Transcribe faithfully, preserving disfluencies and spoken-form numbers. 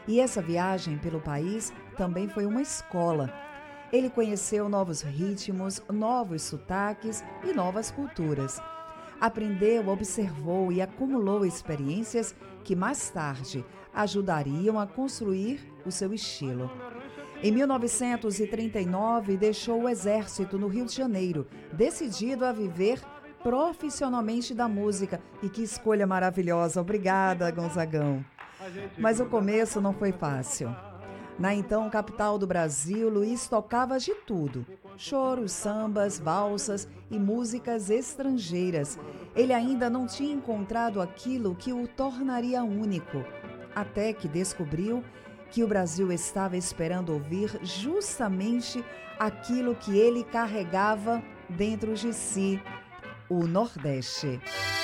E essa viagem pelo país também foi uma escola. Ele conheceu novos ritmos, novos sotaques e novas culturas. Aprendeu, observou e acumulou experiências que mais tarde ajudariam a construir o seu estilo. Em mil novecentos e trinta e nove, deixou o exército no Rio de Janeiro, decidido a viver profissionalmente da música. E que escolha maravilhosa! Obrigada, Gonzagão. Mas o começo não foi fácil. Na então capital do Brasil, Luiz tocava de tudo: choros, sambas, valsas e músicas estrangeiras. Ele ainda não tinha encontrado aquilo que o tornaria único, até que descobriu que o Brasil estava esperando ouvir justamente aquilo que ele carregava dentro de si: o Nordeste.